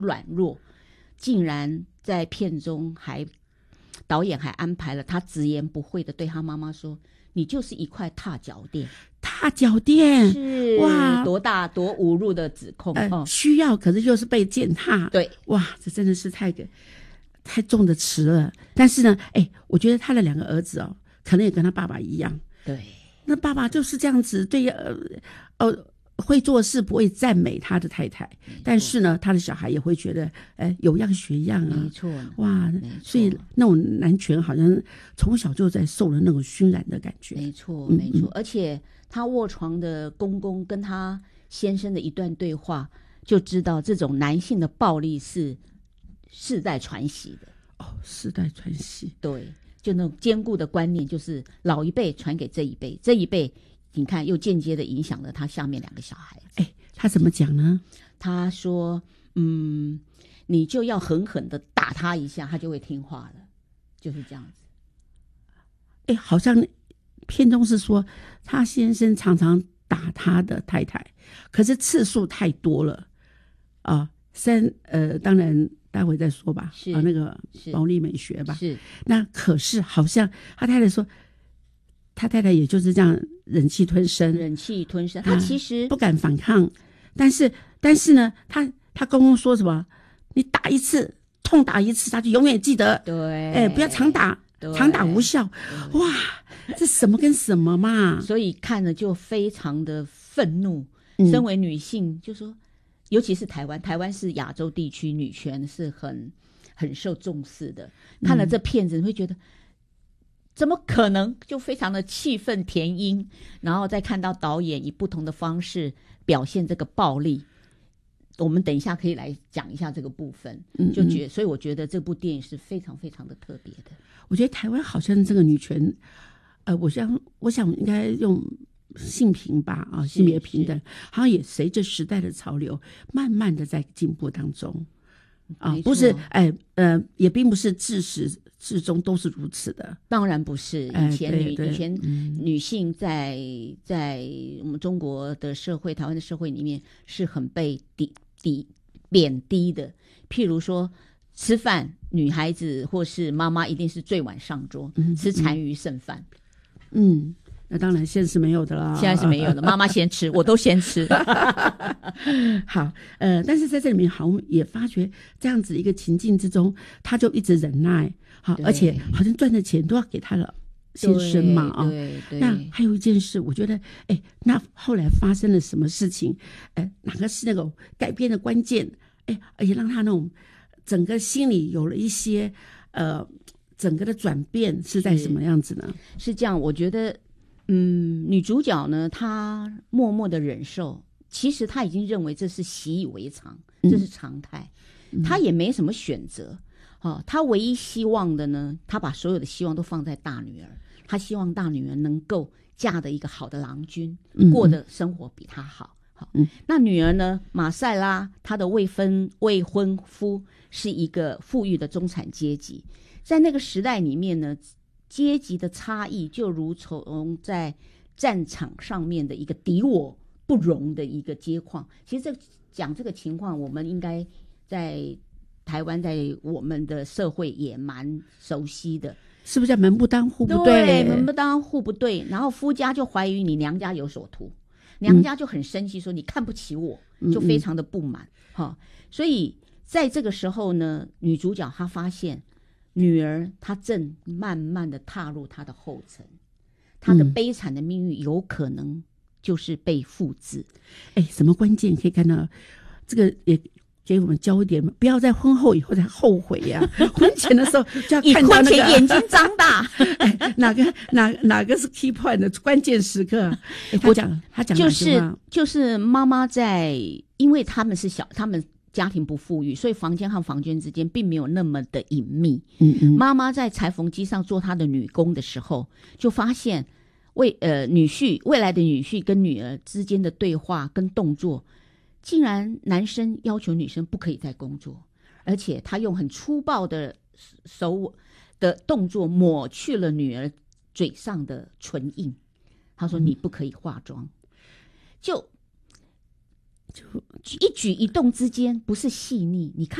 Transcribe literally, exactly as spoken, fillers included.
软弱，竟然在片中还导演还安排了他直言不讳的对他妈妈说：“你就是一块踏脚垫。” 踏脚垫是哇， 多大多侮辱的指控、 呃哦、 需要，可是又是被践踏。 对， 哇，这真的是太太重的词了。但是呢，哎，我觉得他的两个儿子哦，可能也跟他爸爸一样。 对， 那爸爸就是这样子，对呃呃。会做事不会赞美他的太太，但是呢，他的小孩也会觉得，哎，有样学样啊， 没错， 哇，所以那种男权好像从小就在受了那种熏染的感觉， 没错， 嗯、 没错。而且他卧床的公公跟他先生的一段对话，就知道这种男性的暴力是世代传习的。 哦，世代传习， 对，就那种坚固的观念，就是老一辈传给这一辈，这一辈。你看，又间接的影响了他下面两个小孩子。 哎，他怎么讲呢？ 他说：“嗯，你就要狠狠的打他一下，他就会听话了，就是这样子。” 哎，好像片中是说他先生常常打他的太太，可是次数太多了啊。三呃，当然待会再说吧。 是啊，那个毛利美学吧。 是。 那可是好像他太太说。他太太也就是这样忍气吞声， 忍气吞声。他其实不敢反抗，但是但是呢，他他公公说什么？你打一次，痛打一次，他就永远记得。 对， 哎，不要常打，常打无效。哇，这什么跟什么嘛？ 所以看了就非常的愤怒。 嗯、 身为女性，就说，尤其是台湾，台湾是亚洲地区女权是很很受重视的。看了这片子，你会觉得。怎么可能？就非常的气愤填膺，然后再看到导演以不同的方式表现这个暴力，我们等一下可以来讲一下这个部分。 嗯嗯就觉得，所以我觉得这部电影是非常非常的特别的。 我觉得台湾好像这个女权，呃，我想我想应该用性平吧，啊，性别平等，好像也随着时代的潮流，慢慢的在进步当中。啊，不是，哎，呃，也并不是自始至终都是如此的。 当然不是，以前女、 哎、 以前嗯、 女性在在我们中国的社会、台湾的社会里面是很被低低贬低的。譬如说，吃饭，女孩子或是妈妈一定是最晚上桌， 嗯、 吃残余剩饭。 嗯。那当然，现在是没有的啦。 现在是没有的，妈妈先吃，我都先吃。 好，呃，但是在这里面，好像也发觉这样子一个情境之中，他就一直忍耐，好，而且好像赚的钱都要给他的先生嘛，啊、哦。那还有一件事，我觉得，哎，那后来发生了什么事情？哎，哪个是那个改变的关键？哎，而且让他那种整个心里有了一些呃，整个的转变是在什么样子呢？ 是, 是这样，我觉得。嗯，女主角呢，她默默的忍受，其实她已经认为这是习以为常，这是常态，嗯、她也没什么选择。哦，她唯一希望的呢，她把所有的希望都放在大女儿，她希望大女儿能够嫁的一个好的郎君，嗯、过的生活比她好。好、嗯，那女儿呢，马赛拉，她的未婚未婚夫是一个富裕的中产阶级，在那个时代里面呢。阶级的差异就如从在战场上面的一个敌我不容的一个街况。其实这讲这个情况，我们应该在台湾，在我们的社会也蛮熟悉的， 是不是叫门不当户不对？ 对， 门不当户不对。然后夫家就怀疑你娘家有所图，娘家就很生气，说你看不起我，嗯、就非常的不满。哈、嗯，所以在这个时候呢，女主角她发现。女儿她正慢慢的踏入她的后尘，她的悲惨的命运有可能就是被复制。 哎、嗯，什么关键可以看到？这个也给我们教一点，不要在婚后以后才后悔呀、啊。婚前的时候就要看到那个， 以婚前眼睛张大， 哎、哪个哪哪个是 key point 的关键时刻？哎、他讲他讲就是就是妈妈在，因为他们是小他们。家庭不富裕，所以房间和房间之间并没有那么的隐秘。 嗯嗯， 妈妈在裁缝机上做她的女工的时候，就发现未呃女婿未来的女婿跟女儿之间的对话跟动作，竟然男生要求女生不可以再工作，而且他用很粗暴的手的动作抹去了女儿嘴上的唇印。他说：“你不可以化妆。”就就一举一动之间不是细腻，你看